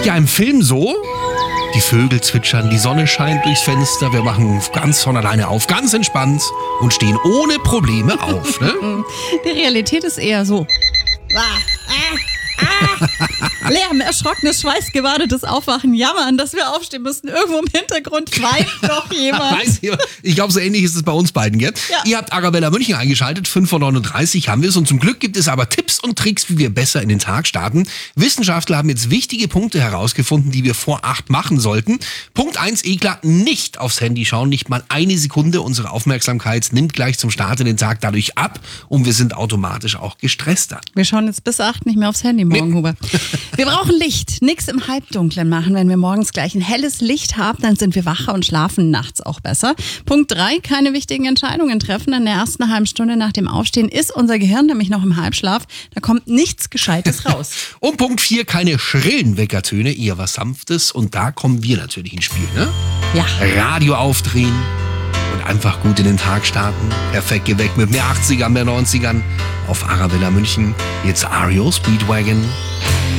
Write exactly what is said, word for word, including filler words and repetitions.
Ja, im Film so. Die Vögel zwitschern, die Sonne scheint durchs Fenster, wir machen ganz von alleine auf, ganz entspannt und stehen ohne Probleme auf. Ne? Die Realität ist eher so. Ah, ah, ah. Lärm, erschrockenes, schweißgebadetes Aufwachen, jammern, dass wir aufstehen müssen. Irgendwo im Hintergrund weint doch jemand. Weiß jemand. Ich glaube, so ähnlich ist es bei uns beiden, gell? Ja. Ihr habt Arabella München eingeschaltet, fünf Uhr neununddreißig haben wir es. Und zum Glück gibt es aber Tipps und Tricks, wie wir besser in den Tag starten. Wissenschaftler haben jetzt wichtige Punkte herausgefunden, die wir vor acht machen sollten. Punkt eins, eh klar, nicht aufs Handy schauen, nicht mal eine Sekunde. Unsere Aufmerksamkeit nimmt gleich zum Start in den Tag dadurch ab und wir sind automatisch auch gestresster. Wir schauen jetzt bis acht nicht mehr aufs Handy morgen, Nee. Huber. Wir brauchen Licht. Nix im Halbdunklen machen. Wenn wir morgens gleich ein helles Licht haben, dann sind wir wacher und schlafen nachts auch besser. Punkt drei, keine wichtigen Entscheidungen treffen. In der ersten halben Stunde nach dem Aufstehen ist unser Gehirn nämlich noch im Halbschlaf. Da kommt nichts Gescheites raus. Und Punkt vier, keine schrillen Weckertöne, eher was Sanftes. Und da kommen wir natürlich ins Spiel, ne? Ja. Radio aufdrehen und einfach gut in den Tag starten. Perfekt geweckt mit mehr achtzigern, mehr neunzigern auf Arabella München. Jetzt Ario Speedwagon.